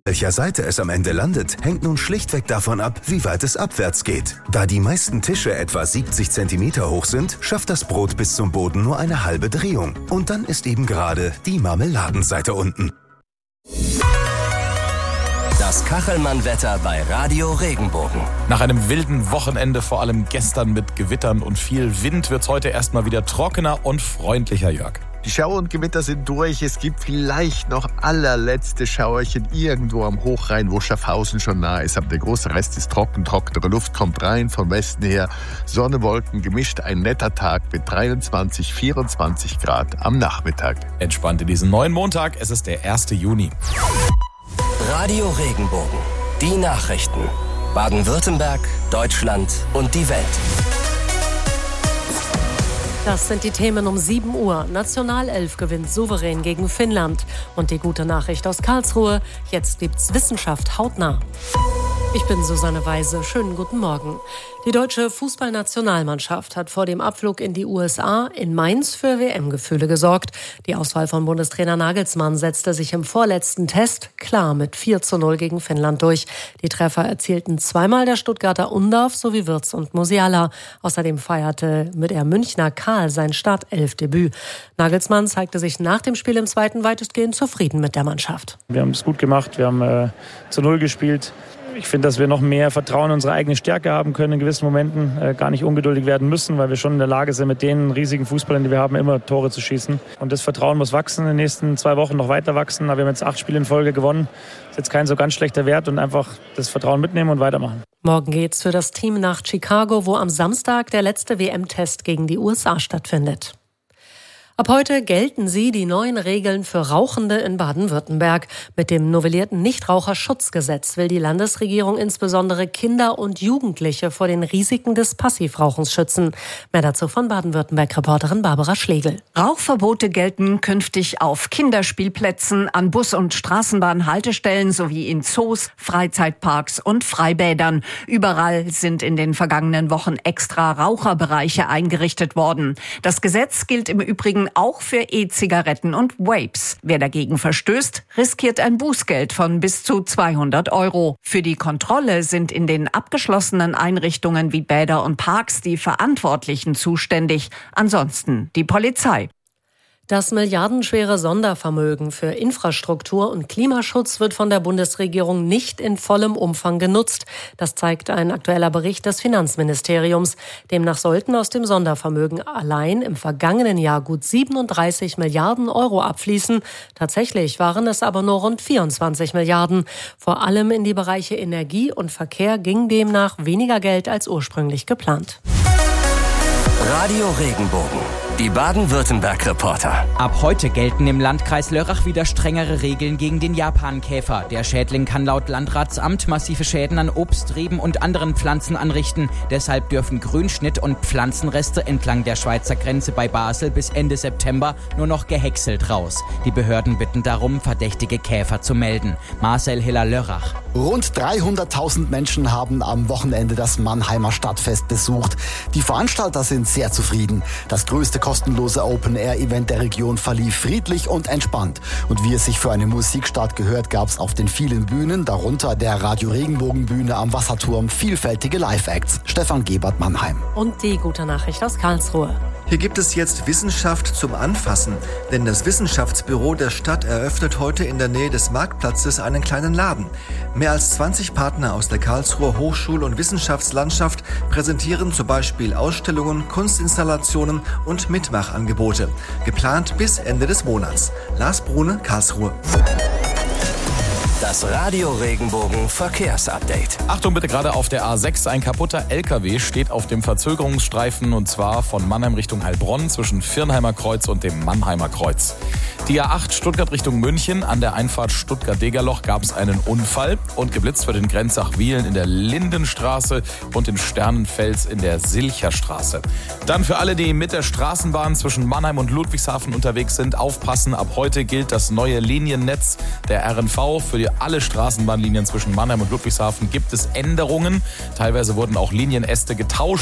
Welcher Seite es am Ende landet, hängt nun schlichtweg davon ab, wie weit es abwärts geht. Da die meisten Tische etwa 70 cm hoch sind, schafft das Brot bis zum Boden nur eine halbe Drehung. Und dann ist eben gerade die Marmeladenseite unten. Das Kachelmann-Wetter bei Radio Regenbogen. Nach einem wilden Wochenende, vor allem gestern mit Gewittern und viel Wind, wird es heute erstmal wieder trockener und freundlicher, Jörg. Die Schauer und Gewitter sind durch. Es gibt vielleicht noch allerletzte Schauerchen irgendwo am Hochrhein, wo Schaffhausen schon nah ist. Aber der große Rest ist trocken. Trockene Luft kommt rein von Westen her. Sonne, Wolken gemischt. Ein netter Tag mit 23, 24 Grad am Nachmittag. Entspannt in diesen neuen Montag. Es ist der 1. Juni. Radio Regenbogen. Die Nachrichten. Baden-Württemberg, Deutschland und die Welt. Das sind die Themen um 7 Uhr. Nationalelf gewinnt souverän gegen Finnland. Und die gute Nachricht aus Karlsruhe, jetzt gibt's Wissenschaft hautnah. Ich bin Susanne Weise. Schönen guten Morgen. Die deutsche Fußballnationalmannschaft hat vor dem Abflug in die USA in Mainz für WM-Gefühle gesorgt. Die Auswahl von Bundestrainer Nagelsmann setzte sich im vorletzten Test klar mit 4:0 gegen Finnland durch. Die Treffer erzielten zweimal der Stuttgarter Undorf sowie Wirtz und Musiala. Außerdem feierte mit der Münchner Karl sein Startelfdebüt. Nagelsmann zeigte sich nach dem Spiel im zweiten weitestgehend zufrieden mit der Mannschaft. Wir haben es gut gemacht, wir haben zu 0 gespielt. Ich finde, dass wir noch mehr Vertrauen in unsere eigene Stärke haben können in gewissen Momenten, gar nicht ungeduldig werden müssen, weil wir schon in der Lage sind, mit den riesigen Fußballern, die wir haben, immer Tore zu schießen. Und das Vertrauen muss wachsen, in den nächsten 2 Wochen noch weiter wachsen. Aber wir haben jetzt 8 Spiele in Folge gewonnen. Das ist jetzt kein so ganz schlechter Wert und einfach das Vertrauen mitnehmen und weitermachen. Morgen geht's für das Team nach Chicago, wo am Samstag der letzte WM-Test gegen die USA stattfindet. Ab heute gelten die neuen Regeln für Rauchende in Baden-Württemberg. Mit dem novellierten Nichtraucherschutzgesetz will die Landesregierung insbesondere Kinder und Jugendliche vor den Risiken des Passivrauchens schützen. Mehr dazu von Baden-Württemberg-Reporterin Barbara Schlegel. Rauchverbote gelten künftig auf Kinderspielplätzen, an Bus- und Straßenbahnhaltestellen sowie in Zoos, Freizeitparks und Freibädern. Überall sind in den vergangenen Wochen extra Raucherbereiche eingerichtet worden. Das Gesetz gilt im Übrigen auch für E-Zigaretten und Vapes. Wer dagegen verstößt, riskiert ein Bußgeld von bis zu 200 €. Für die Kontrolle sind in den abgeschlossenen Einrichtungen wie Bäder und Parks die Verantwortlichen zuständig. Ansonsten die Polizei. Das milliardenschwere Sondervermögen für Infrastruktur und Klimaschutz wird von der Bundesregierung nicht in vollem Umfang genutzt. Das zeigt ein aktueller Bericht des Finanzministeriums. Demnach sollten aus dem Sondervermögen allein im vergangenen Jahr gut 37 Milliarden € abfließen. Tatsächlich waren es aber nur rund 24 Milliarden. Vor allem in die Bereiche Energie und Verkehr ging demnach weniger Geld als ursprünglich geplant. Radio Regenbogen. Die Baden-Württemberg-Reporter. Ab heute gelten im Landkreis Lörrach wieder strengere Regeln gegen den Japankäfer. Der Schädling kann laut Landratsamt massive Schäden an Obst, Reben und anderen Pflanzen anrichten. Deshalb dürfen Grünschnitt und Pflanzenreste entlang der Schweizer Grenze bei Basel bis Ende September nur noch gehäckselt raus. Die Behörden bitten darum, verdächtige Käfer zu melden. Marcel Hiller-Lörrach. Rund 300.000 Menschen haben am Wochenende das Mannheimer Stadtfest besucht. Die Veranstalter sind sehr zufrieden. Das größte kostenlose Open-Air-Event der Region verlief friedlich und entspannt. Und wie es sich für eine Musikstadt gehört, gab es auf den vielen Bühnen, darunter der Radio-Regenbogen-Bühne am Wasserturm, vielfältige Live-Acts. Stefan Gebert, Mannheim. Und die gute Nachricht aus Karlsruhe. Hier gibt es jetzt Wissenschaft zum Anfassen, denn das Wissenschaftsbüro der Stadt eröffnet heute in der Nähe des Marktplatzes einen kleinen Laden. Mehr als 20 Partner aus der Karlsruher Hochschul- und Wissenschaftslandschaft präsentieren zum Beispiel Ausstellungen, Kunstinstallationen und Mitmachangebote. Geplant bis Ende des Monats. Lars Brune, Karlsruhe. Das Radio Regenbogen Verkehrsupdate. Achtung bitte, gerade auf der A6 ein kaputter LKW steht auf dem Verzögerungsstreifen und zwar von Mannheim Richtung Heilbronn zwischen Viernheimer Kreuz und dem Mannheimer Kreuz. Die A8 Stuttgart Richtung München, an der Einfahrt Stuttgart-Degerloch gab es einen Unfall und geblitzt wird in Grenzach-Wiehlen in der Lindenstraße und in Sternenfels in der Silcherstraße. Dann für alle, die mit der Straßenbahn zwischen Mannheim und Ludwigshafen unterwegs sind, aufpassen, ab heute gilt das neue Liniennetz der RNV. Für alle Straßenbahnlinien zwischen Mannheim und Ludwigshafen gibt es Änderungen. Teilweise wurden auch Linienäste getauscht.